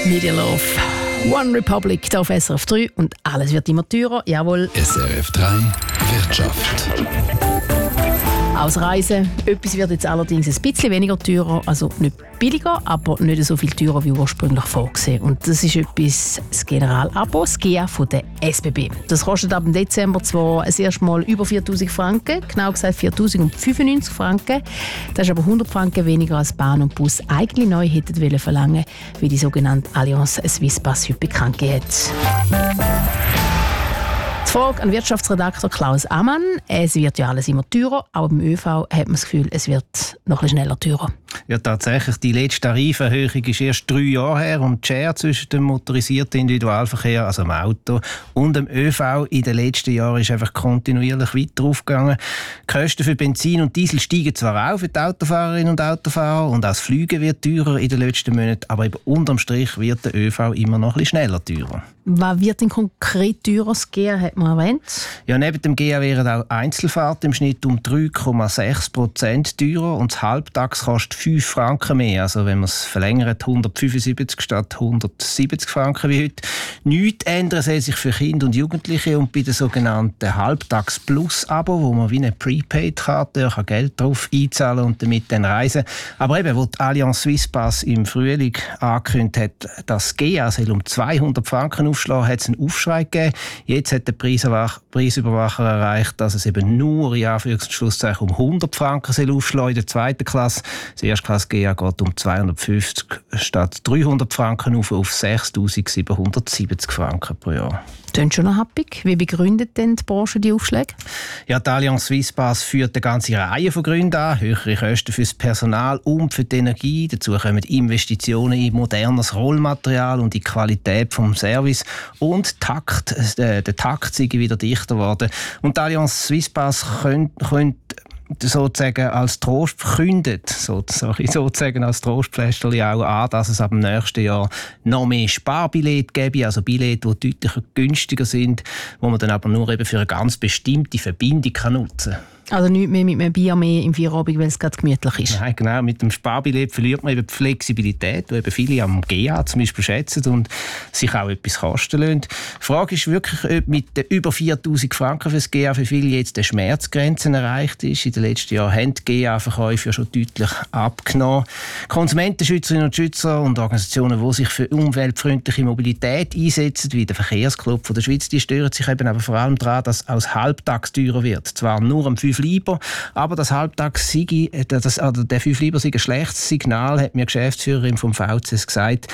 Media Love. One Republic auf SRF 3 und alles wird immer teurer. Jawohl. SRF 3 Wirtschaft. Ausreisen. Etwas wird jetzt allerdings ein bisschen weniger teurer, also nicht billiger, aber nicht so viel teurer wie ursprünglich vorgesehen. Und das ist etwas das Generalabo, das GEA von der SBB. Das kostet ab dem Dezember zwar das erste Mal über 4'000 Franken, genau gesagt 4'095 Franken. Das ist aber 100 Franken weniger als Bahn und Bus eigentlich neu hätten wollen verlangen, wie die sogenannte Allianz Swisspass heute bekannt gegeben hat. Die Frage an Wirtschaftsredakteur Klaus Ammann. Es wird ja alles immer teurer, aber beim ÖV hat man das Gefühl, es wird noch ein bisschen schneller teurer. Ja, tatsächlich. Die letzte Tariferhöhung ist erst 3 Jahre her und die Share zwischen dem motorisierten Individualverkehr, also dem Auto, und dem ÖV in den letzten Jahren ist einfach kontinuierlich weiter aufgegangen. Die Kosten für Benzin und Diesel steigen zwar auch für die Autofahrerinnen und Autofahrer und auch das Fliegen wird teurer in den letzten Monaten, aber eben unterm Strich wird der ÖV immer noch ein bisschen schneller teurer. Was wird denn konkret teurer? Das GEA hat man erwähnt. Ja, neben dem GEA wären auch Einzelfahrten im Schnitt um 3,6% teurer und das Halbtags kostet 5 Franken mehr. Also wenn man es verlängert, 175 statt 170 Franken wie heute. Nichts ändern soll sich für Kinder und Jugendliche und bei den sogenannten Halbtags-Plus-Abo, wo man wie eine Prepaid-Karte Geld drauf einzahlen und damit dann reisen. Aber eben, wo die Allianz Swisspass im Frühling angekündigt hat, dass GEA um 200 Franken aufschlagen, hat es einen Aufschrei gegeben. Jetzt hat der Preisüberwacher erreicht, dass es eben nur in Anführungszeichen um 100 Franken aufschlagen in der zweiten Klasse. Das erste Klasse GEA geht um 250 statt 300 Franken auf 6'770 Franken pro Jahr. Klingt schon noch happig. Wie begründet denn die Branche die Aufschläge? Ja, die Allianz Swisspass führt eine ganze Reihe von Gründen an. Höhere Kosten für das Personal und für die Energie. Dazu kommen Investitionen in modernes Rollmaterial und die Qualität des Service. Und der Takt sei wieder dichter geworden. Und die Allianz Swisspass könnte sozusagen als Trost verkündet, sozusagen als Trostpflasterli auch an, dass es ab dem nächsten Jahr noch mehr Sparbillette gäbe, also Billette, die deutlich günstiger sind, wo man dann aber nur eben für eine ganz bestimmte Verbindung nutzen kann. Also nicht mehr mit einem Bier mehr im Feierabend, weil es gerade gemütlich ist. Nein, genau. Mit dem Sparbillett verliert man eben die Flexibilität, die eben viele am GEA zum Beispiel schätzen und sich auch etwas kosten lassen. Die Frage ist wirklich, ob mit den über 4'000 Franken für das GEA für viele jetzt eine Schmerzgrenze erreicht ist. In den letzten Jahren haben die GEA-Verkäufe ja schon deutlich abgenommen. Konsumentenschützerinnen und Schützer und Organisationen, die sich für umweltfreundliche Mobilität einsetzen, wie der Verkehrsclub der Schweiz, die stören sich eben aber vor allem daran, dass es als halbtags teurer wird. Zwar nur am 5 Lieber, aber das Halbtags der 5 Lieber sei ein schlechtes Signal, hat mir die Geschäftsführerin vom VCS gesagt.